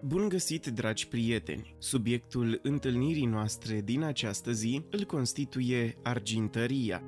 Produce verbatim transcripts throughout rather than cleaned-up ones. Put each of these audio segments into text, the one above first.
Bun găsit, dragi prieteni! Subiectul întâlnirii noastre din această zi îl constituie argintăria.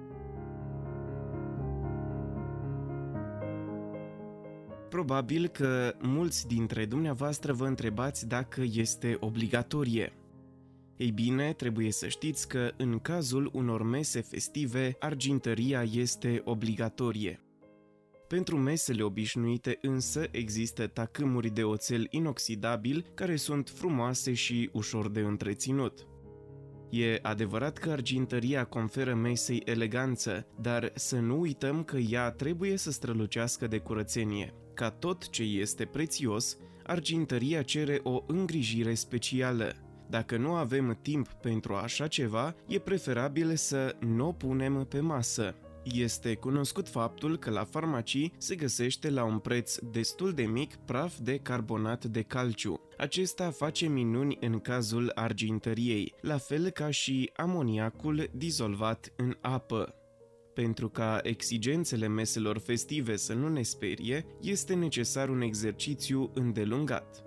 Probabil că mulți dintre dumneavoastră vă întrebați dacă este obligatorie. Ei bine, trebuie să știți că în cazul unor mese festive, argintăria este obligatorie. Pentru mesele obișnuite însă există tacâmuri de oțel inoxidabil care sunt frumoase și ușor de întreținut. E adevărat că argintăria conferă mesei eleganță, dar să nu uităm că ea trebuie să strălucească de curățenie. Ca tot ce este prețios, argintăria cere o îngrijire specială. Dacă nu avem timp pentru așa ceva, e preferabil să nu o punem pe masă. Este cunoscut faptul că la farmacii se găsește la un preț destul de mic praf de carbonat de calciu. Acesta face minuni în cazul argintăriei, la fel ca și amoniacul dizolvat în apă. Pentru ca exigențele meselor festive să nu ne sperie, este necesar un exercițiu îndelungat.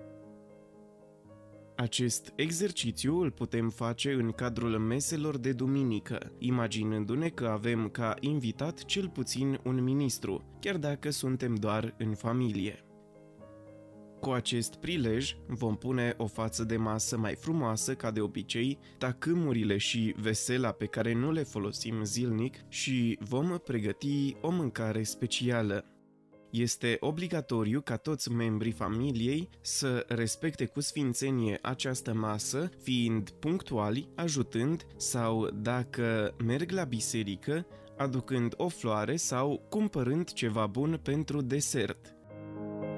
Acest exercițiu îl putem face în cadrul meselor de duminică, imaginându-ne că avem ca invitat cel puțin un ministru, chiar dacă suntem doar în familie. Cu acest prilej vom pune o față de masă mai frumoasă ca de obicei, tacâmurile și vesela pe care nu le folosim zilnic și vom pregăti o mâncare specială. Este obligatoriu ca toți membrii familiei să respecte cu sfințenie această masă, fiind punctuali, ajutând sau, dacă merg la biserică, aducând o floare sau cumpărând ceva bun pentru desert.